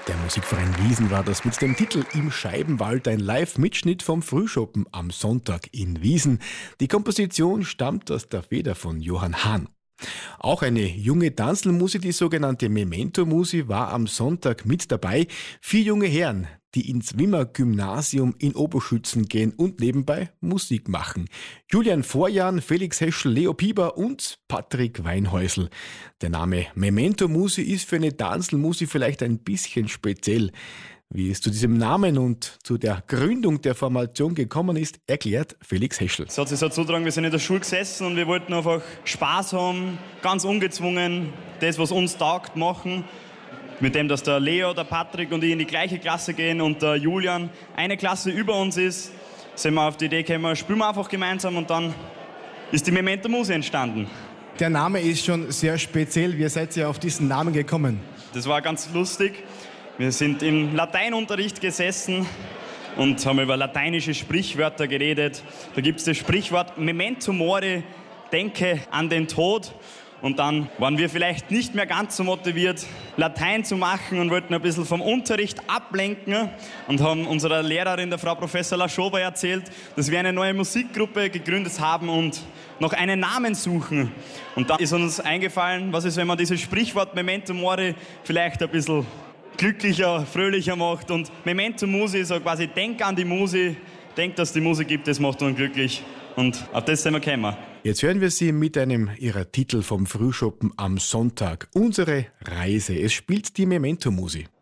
Der Musikverein Wiesn war das mit dem Titel Im Scheibenwald, ein Live-Mitschnitt vom Frühschoppen am Sonntag in Wiesn. Die Komposition stammt aus der Feder von Johann Hahn. Auch eine junge Tanzlmusi, die sogenannte Memento-Musi, war am Sonntag mit dabei. 4 junge Herren, die ins Wimmer-Gymnasium in Oberschützen gehen und nebenbei Musik machen. Julian Vorjan, Felix Heschel, Leo Pieper und Patrick Weinhäusl. Der Name Memento-Musi ist für eine Tanzlmusi vielleicht ein bisschen speziell. Wie es zu diesem Namen und zu der Gründung der Formation gekommen ist, erklärt Felix Heschel. Es hat sich so zugetragen, wir sind in der Schule gesessen und wir wollten einfach Spaß haben, ganz ungezwungen, das, was uns taugt, machen. Mit dem, dass der Leo, der Patrick und ich in die gleiche Klasse gehen und der Julian eine Klasse über uns ist, sind wir auf die Idee gekommen, spielen wir einfach gemeinsam und dann ist die Memento Musi entstanden. Der Name ist schon sehr speziell. Wie seid ihr auf diesen Namen gekommen? Das war ganz lustig. Wir sind im Lateinunterricht gesessen und haben über lateinische Sprichwörter geredet. Da gibt es das Sprichwort Memento Mori, denke an den Tod. Und dann waren wir vielleicht nicht mehr ganz so motiviert, Latein zu machen und wollten ein bisschen vom Unterricht ablenken und haben unserer Lehrerin, der Frau Professor Laschowa, erzählt, dass wir eine neue Musikgruppe gegründet haben und noch einen Namen suchen. Und da ist uns eingefallen, was ist, wenn man dieses Sprichwort Memento Mori vielleicht ein bisschen glücklicher, fröhlicher macht. Und Memento Musi, so quasi denk an die Musi, denk, dass die Musik gibt, das macht uns glücklich. Und auf das sind wir gekommen. Jetzt hören wir Sie mit einem ihrer Titel vom Frühschoppen am Sonntag. Unsere Reise. Es spielt die Memento Musi.